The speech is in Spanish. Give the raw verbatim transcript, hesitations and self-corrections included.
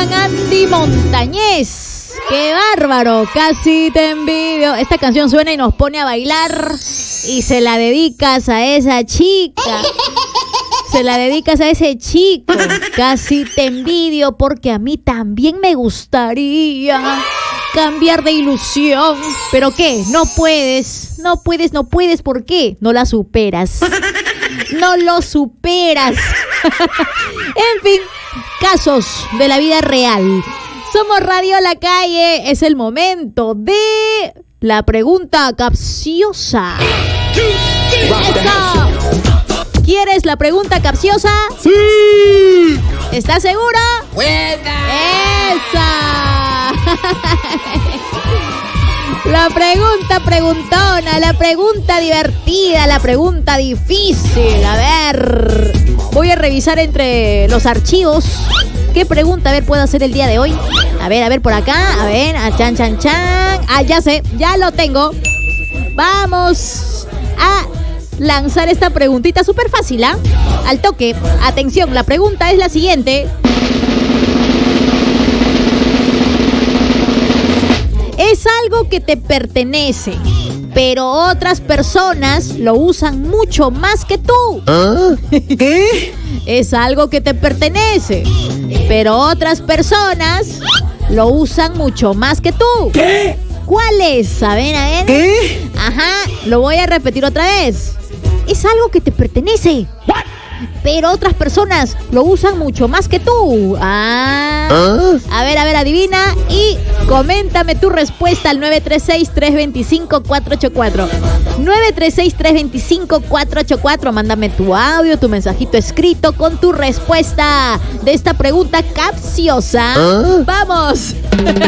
gran Andy Montañez. ¡Qué bárbaro! Casi te envidio. Esta canción suena y nos pone a bailar. Y se la dedicas a esa chica. Se la dedicas a ese chico. Casi te envidio porque a mí también me gustaría cambiar de ilusión. ¿Pero qué? No puedes. No puedes, no puedes. ¿Por qué? No la superas. No lo superas. En fin, casos de la vida real. Somos Radio La Calle. Es el momento de la pregunta capciosa. ¡Eso! ¿Quieres la pregunta capciosa? ¡Sí! ¿Estás segura? ¡Buena! ¡Esa! La pregunta preguntona, la pregunta divertida, la pregunta difícil. A ver, voy a revisar entre los archivos. ¿Qué pregunta, a ver, puedo hacer el día de hoy? A ver, a ver, por acá. A ver, a chan, chan, chan. Ah, ya sé, ya lo tengo. Vamos a lanzar esta preguntita súper fácil, ¿ah? Al toque. Atención, la pregunta es la siguiente. Es algo que te pertenece, pero otras personas lo usan mucho más que tú. ¿Ah? ¿Qué? Es algo que te pertenece, pero otras personas lo usan mucho más que tú. ¿Qué? ¿Cuál es? A ver, a ver. ¿Qué? Ajá, lo voy a repetir otra vez. Es algo que te pertenece. What? Pero otras personas lo usan mucho más que tú. Ah. ¿Ah? A ver, a ver, adivina y coméntame tu respuesta al nueve tres seis, tres dos cinco, cuatro ocho cuatro. nueve tres seis, tres dos cinco, cuatro ocho cuatro. Mándame tu audio, tu mensajito escrito con tu respuesta de esta pregunta capciosa. ¿Ah? ¡Vamos!